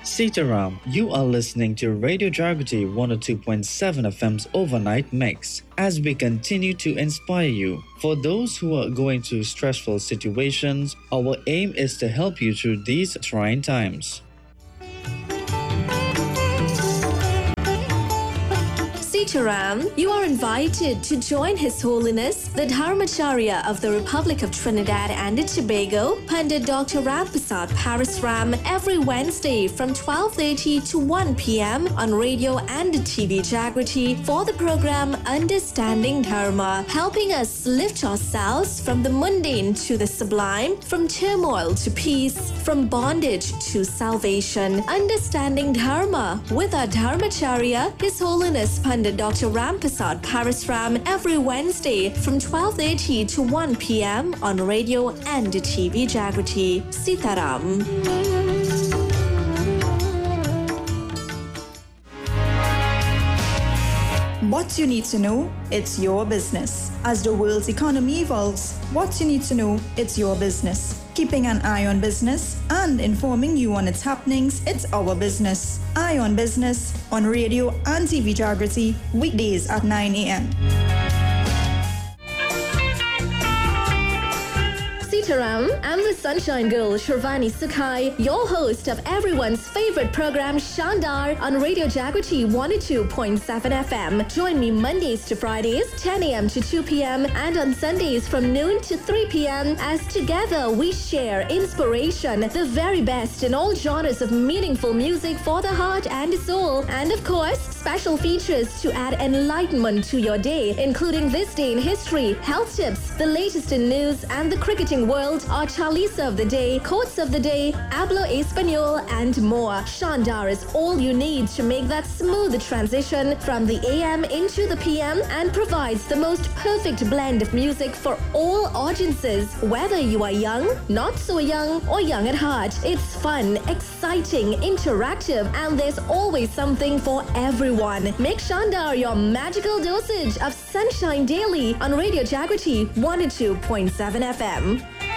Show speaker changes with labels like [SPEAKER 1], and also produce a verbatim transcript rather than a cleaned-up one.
[SPEAKER 1] Sitaram, you are listening to Radio Jagrati one oh two point seven F M's Overnight Mix as we continue to inspire you. For those who are going through stressful situations, our aim is to help you through these trying times.
[SPEAKER 2] Sitaram, you are invited to join His Holiness, the Dharmacharya of the Republic of Trinidad and Tobago, Pandit Doctor Ramprasad Parasram, every Wednesday from twelve thirty to one p.m. on radio and T V Jagrati for the program Understanding Dharma, helping us lift ourselves from the mundane to the sublime, from turmoil to peace, from bondage to salvation. Understanding Dharma with our Dharmacharya, His Holiness Pandit Doctor Ramprasad Parasram, every Wednesday from twelve thirty to one p.m. on radio and T V Jagrati. Sitaram.
[SPEAKER 3] What you need to know, it's your business. As the world's economy evolves, what you need to know, it's your business. Keeping an eye on business and informing you on its happenings, it's our business. Eye on Business on radio and T V Jagrati, weekdays at nine a.m.
[SPEAKER 2] Sitaram, I'm the Sunshine Girl, Shravani Sukhai, your host of everyone's favorite program, Shandar, on Radio Jagrati one oh two point seven F M. Join me Mondays to Fridays, ten a.m. to two p.m. and on Sundays from noon to three p.m. as together we share inspiration, the very best in all genres of meaningful music for the heart and soul, and of course, special features to add enlightenment to your day, including this day in history, health tips, the latest in news, and the cricketing world, our Chalisa of the day, quotes of the day, Hablo Espanol, and more. Shandar is all you need to make that smooth transition from the A M into the P M and provides the most perfect blend of music for all audiences, whether you are young, not so young, or young at heart. It's fun, exciting, interactive, and there's always something for everyone. Make Shandar your magical dosage of sunshine daily on Radio Jagrati one oh two point seven F M.